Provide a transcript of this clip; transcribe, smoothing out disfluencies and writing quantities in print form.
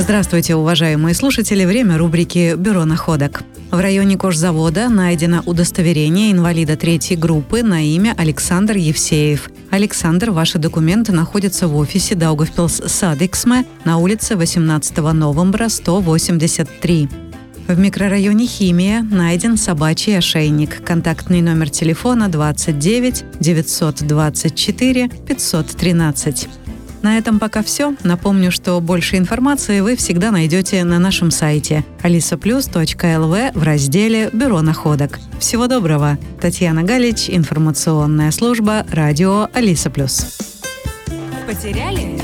Здравствуйте, уважаемые слушатели. Время рубрики «Бюро находок». В районе кожзавода найдено удостоверение инвалида 3-й группы на имя Александр Евсеев. Александр, ваши документы находятся в офисе Даугавпилс Садиксме на улице 18 Новембра, 183. В микрорайоне Химия найден собачий ошейник. Контактный номер телефона 29 924 513. На этом пока все. Напомню, что больше информации вы всегда найдете на нашем сайте alisaplus.lv в разделе «Бюро находок». Всего доброго! Татьяна Галич, информационная служба радио Алиса Плюс. Потеряли?